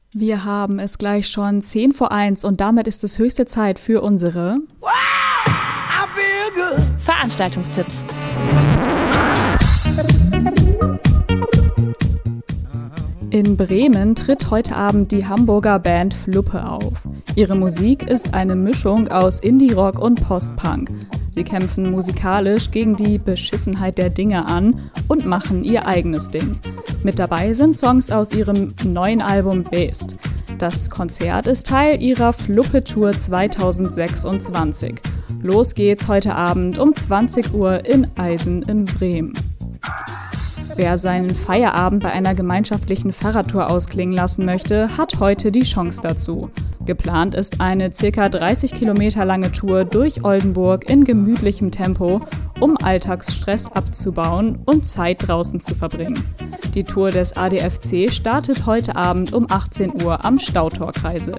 Wir haben es gleich schon 10 vor 1 und damit ist es höchste Zeit für unsere Veranstaltungstipps. In Bremen tritt heute Abend die Hamburger Band Fluppe auf. Ihre Musik ist eine Mischung aus Indie-Rock und Post-Punk. Sie kämpfen musikalisch gegen die Beschissenheit der Dinge an und machen ihr eigenes Ding. Mit dabei sind Songs aus ihrem neuen Album Beast. Das Konzert ist Teil ihrer Fluppe-Tour 2026. Los geht's heute Abend um 20 Uhr in Eisen in Bremen. Wer seinen Feierabend bei einer gemeinschaftlichen Fahrradtour ausklingen lassen möchte, hat heute die Chance dazu. Geplant ist eine ca. 30 Kilometer lange Tour durch Oldenburg in gemütlichem Tempo, um Alltagsstress abzubauen und Zeit draußen zu verbringen. Die Tour des ADFC startet heute Abend um 18 Uhr am Stautorkreisel.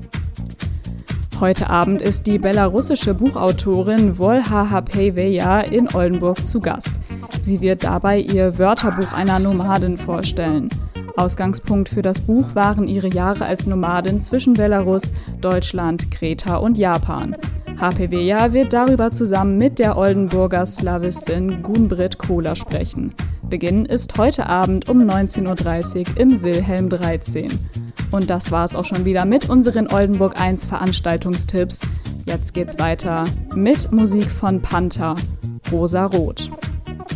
Heute Abend ist die belarussische Buchautorin Wolha Hapeveja in Oldenburg zu Gast. Sie wird dabei ihr Wörterbuch einer Nomadin vorstellen. Ausgangspunkt für das Buch waren ihre Jahre als Nomadin zwischen Belarus, Deutschland, Kreta und Japan. Hapeveja wird darüber zusammen mit der Oldenburger Slawistin Gunbrit Kohler sprechen. Beginn ist heute Abend um 19.30 Uhr im Wilhelm 13. Und das war's auch schon wieder mit unseren Oldenburg 1 Veranstaltungstipps. Jetzt geht's weiter mit Musik von Panther, Rosa Rot.